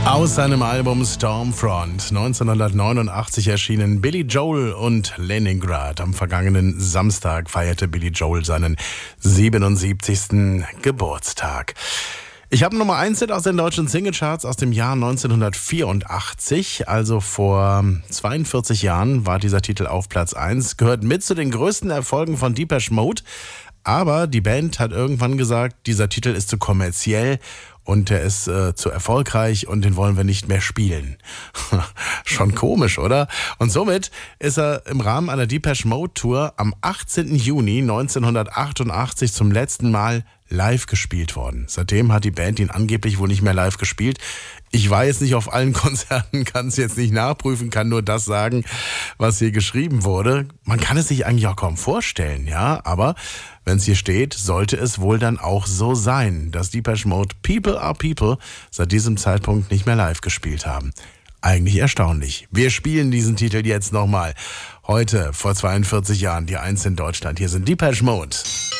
Aus seinem Album Stormfront 1989 erschienen Billy Joel und Leningrad. Am vergangenen Samstag feierte Billy Joel seinen 77. Geburtstag. Ich habe Nummer 1 Hit aus den deutschen Singlecharts aus dem Jahr 1984, also vor 42 Jahren war dieser Titel auf Platz 1, gehört mit zu den größten Erfolgen von Depeche Mode, aber die Band hat irgendwann gesagt, dieser Titel ist zu kommerziell und der ist zu erfolgreich und den wollen wir nicht mehr spielen. Schon komisch, oder? Und somit ist er im Rahmen einer Depeche Mode Tour am 18. Juni 1988 zum letzten Mal live gespielt worden. Seitdem hat die Band ihn angeblich wohl nicht mehr live gespielt. Ich war jetzt nicht auf allen Konzerten, kann es jetzt nicht nachprüfen, kann nur das sagen, was hier geschrieben wurde. Man kann es sich eigentlich auch kaum vorstellen, ja, aber wenn es hier steht, sollte es wohl dann auch so sein, dass Depeche Mode People Are People seit diesem Zeitpunkt nicht mehr live gespielt haben. Eigentlich erstaunlich. Wir spielen diesen Titel jetzt nochmal. Heute, vor 42 Jahren, die 1 in Deutschland. Hier sind Depeche Mode.